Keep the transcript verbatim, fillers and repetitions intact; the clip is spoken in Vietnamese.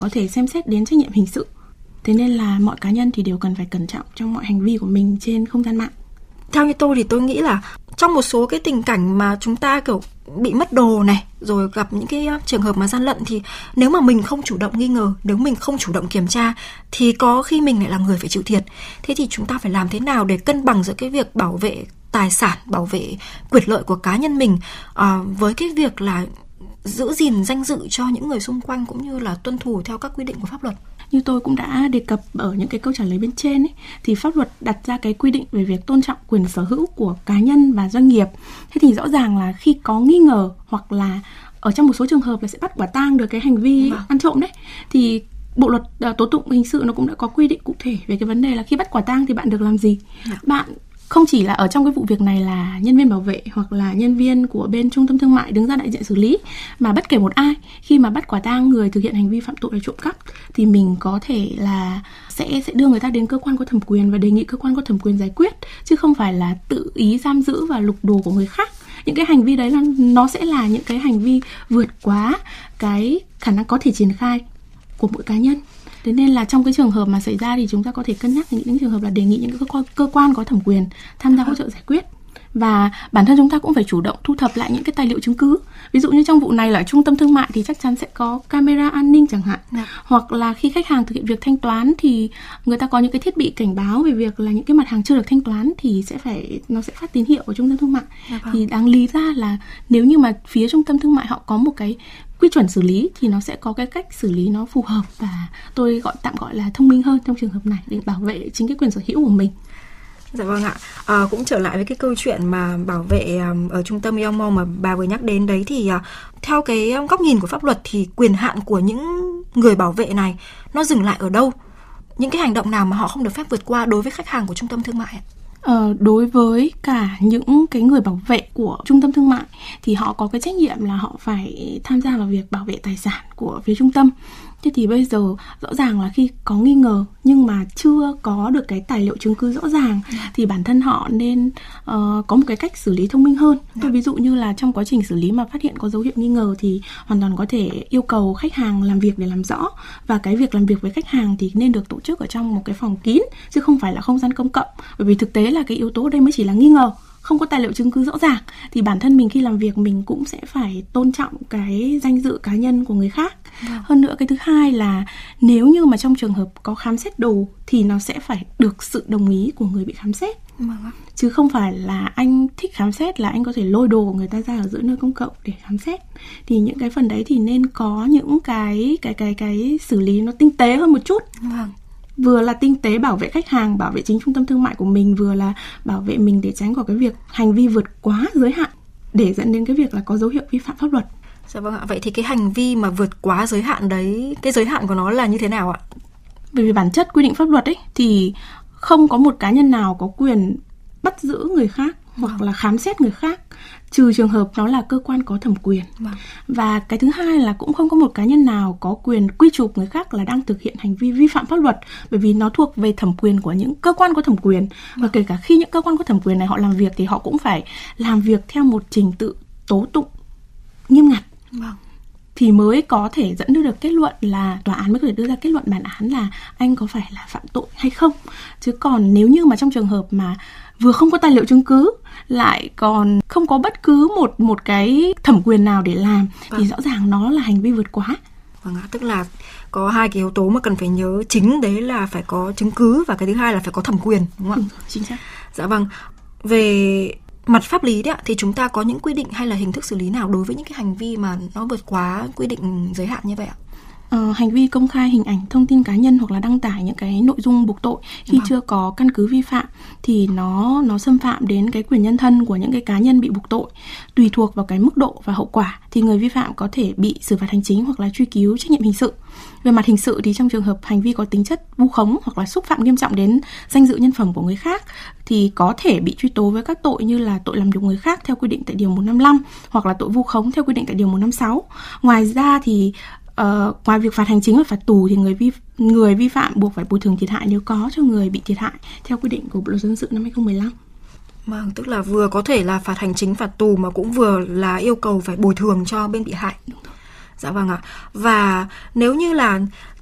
có thể xem xét đến trách nhiệm hình sự. Thế nên là mọi cá nhân thì đều cần phải cẩn trọng trong mọi hành vi của mình trên không gian mạng. Theo như tôi thì tôi nghĩ là trong một số cái tình cảnh mà chúng ta kiểu bị mất đồ này, rồi gặp những cái trường hợp mà gian lận, thì nếu mà mình không chủ động nghi ngờ, nếu mình không chủ động kiểm tra thì có khi mình lại là người phải chịu thiệt. Thế thì chúng ta phải làm thế nào để cân bằng giữa cái việc bảo vệ tài sản, bảo vệ quyền lợi của cá nhân mình à, với cái việc là giữ gìn danh dự cho những người xung quanh, cũng như là tuân thủ theo các quy định của pháp luật. Như tôi cũng đã đề cập ở những cái câu trả lời bên trên ấy, thì pháp luật đặt ra cái quy định về việc tôn trọng quyền sở hữu của cá nhân và doanh nghiệp. Thế thì rõ ràng là khi có nghi ngờ hoặc là ở trong một số trường hợp là sẽ bắt quả tang được cái hành vi vâng. ăn trộm đấy, thì Bộ luật uh, tố tụng hình sự nó cũng đã có quy định cụ thể về cái vấn đề là khi bắt quả tang thì bạn được làm gì. Dạ. Bạn không chỉ là ở trong cái vụ việc này là nhân viên bảo vệ hoặc là nhân viên của bên trung tâm thương mại đứng ra đại diện xử lý, mà bất kể một ai khi mà bắt quả tang người thực hiện hành vi phạm tội là trộm cắp thì mình có thể là sẽ sẽ đưa người ta đến cơ quan có thẩm quyền và đề nghị cơ quan có thẩm quyền giải quyết, chứ không phải là tự ý giam giữ và lục đồ của người khác. Những cái hành vi đấy là nó sẽ là những cái hành vi vượt quá cái khả năng có thể triển khai của mỗi cá nhân. Thế nên là trong cái trường hợp mà xảy ra thì chúng ta có thể cân nhắc những, những trường hợp là đề nghị những cơ quan, cơ quan có thẩm quyền tham gia hỗ trợ giải quyết. Và bản thân chúng ta cũng phải chủ động thu thập lại những cái tài liệu chứng cứ. Ví dụ như trong vụ này là ở trung tâm thương mại thì chắc chắn sẽ có camera an ninh chẳng hạn. Dạ. Hoặc là khi khách hàng thực hiện việc thanh toán thì người ta có những cái thiết bị cảnh báo về việc là những cái mặt hàng chưa được thanh toán thì sẽ phải nó sẽ phát tín hiệu ở trung tâm thương mại. Dạ. Thì đáng lý ra là nếu như mà phía trung tâm thương mại họ có một cái quy chuẩn xử lý thì nó sẽ có cái cách xử lý nó phù hợp và tôi gọi tạm gọi là thông minh hơn trong trường hợp này để bảo vệ chính cái quyền sở hữu của mình. Dạ vâng ạ. À, cũng trở lại với cái câu chuyện mà bảo vệ um, ở trung tâm Young Mom mà bà vừa nhắc đến đấy, thì uh, theo cái góc nhìn của pháp luật thì quyền hạn của những người bảo vệ này nó dừng lại ở đâu? Những cái hành động nào mà họ không được phép vượt qua đối với khách hàng của trung tâm thương mại ạ? Ờ, đối với cả những cái người bảo vệ của trung tâm thương mại thì họ có cái trách nhiệm là họ phải tham gia vào việc bảo vệ tài sản của phía trung tâm. Thế thì bây giờ rõ ràng là khi có nghi ngờ nhưng mà chưa có được cái tài liệu chứng cứ rõ ràng thì bản thân họ nên uh, có một cái cách xử lý thông minh hơn. Tôi ví dụ như là trong quá trình xử lý mà phát hiện có dấu hiệu nghi ngờ thì hoàn toàn có thể yêu cầu khách hàng làm việc để làm rõ, và cái việc làm việc với khách hàng thì nên được tổ chức ở trong một cái phòng kín chứ không phải là không gian công cộng, bởi vì thực tế là cái yếu tố ở đây mới chỉ là nghi ngờ, không có tài liệu chứng cứ rõ ràng thì bản thân mình khi làm việc mình cũng sẽ phải tôn trọng cái danh dự cá nhân của người khác. Vâng. Hơn nữa cái thứ hai là nếu như mà trong trường hợp có khám xét đồ thì nó sẽ phải được sự đồng ý của người bị khám xét. Vâng. Chứ không phải là anh thích khám xét là anh có thể lôi đồ của người ta ra ở giữa nơi công cộng để khám xét. Thì những cái phần đấy thì nên có những cái cái cái cái xử lý nó tinh tế hơn một chút. Vâng. Vừa là tinh tế bảo vệ khách hàng, bảo vệ chính trung tâm thương mại của mình, vừa là bảo vệ mình để tránh có cái việc hành vi vượt quá giới hạn để dẫn đến cái việc là có dấu hiệu vi phạm pháp luật. Dạ vâng ạ. Vậy thì cái hành vi mà vượt quá giới hạn đấy, cái giới hạn của nó là như thế nào ạ? Bởi vì bản chất quy định pháp luật ấy thì không có một cá nhân nào có quyền bắt giữ người khác hoặc vâng. là khám xét người khác, trừ trường hợp nó là cơ quan có thẩm quyền. Vâng. Và cái thứ hai là cũng không có một cá nhân nào có quyền quy chụp người khác là đang thực hiện hành vi vi phạm pháp luật, bởi vì nó thuộc về thẩm quyền của những cơ quan có thẩm quyền. Vâng. Và kể cả khi những cơ quan có thẩm quyền này họ làm việc thì họ cũng phải làm việc theo một trình tự tố tụng nghiêm ngặt. Vâng. Thì mới có thể dẫn đưa được kết luận là tòa án mới có thể đưa ra kết luận bản án là anh có phải là phạm tội hay không. Chứ còn nếu như mà trong trường hợp mà vừa không có tài liệu chứng cứ lại còn không có bất cứ một một cái thẩm quyền nào để làm vâng. thì rõ ràng nó là hành vi vượt quá. Vâng ạ, tức là có hai cái yếu tố mà cần phải nhớ chính đấy là phải có chứng cứ và cái thứ hai là phải có thẩm quyền, đúng không ạ? Ừ, chính xác. Dạ vâng. Về mặt pháp lý đấy ạ, thì chúng ta có những quy định hay là hình thức xử lý nào đối với những cái hành vi mà nó vượt quá quy định giới hạn như vậy ạ? Ờ, hành vi công khai hình ảnh thông tin cá nhân hoặc là đăng tải những cái nội dung buộc tội khi vâng. chưa có căn cứ vi phạm thì nó nó xâm phạm đến cái quyền nhân thân của những cái cá nhân bị buộc tội. Tùy thuộc vào cái mức độ và hậu quả thì người vi phạm có thể bị xử phạt hành chính hoặc là truy cứu trách nhiệm hình sự. Về mặt hình sự thì trong trường hợp hành vi có tính chất vu khống hoặc là xúc phạm nghiêm trọng đến danh dự nhân phẩm của người khác thì có thể bị truy tố với các tội như là tội làm nhục người khác theo quy định tại điều một trăm năm mươi lăm hoặc là tội vu khống theo quy định tại điều một trăm năm mươi sáu. Ngoài ra thì Uh, ngoài việc phạt hành chính và phạt tù thì người vi người vi phạm buộc phải bồi thường thiệt hại nếu có cho người bị thiệt hại theo quy định của Bộ luật dân sự năm hai không một lăm. Vâng, tức là vừa có thể là phạt hành chính, phạt tù mà cũng vừa là yêu cầu phải bồi thường cho bên bị hại. Dạ vâng ạ. Và nếu như là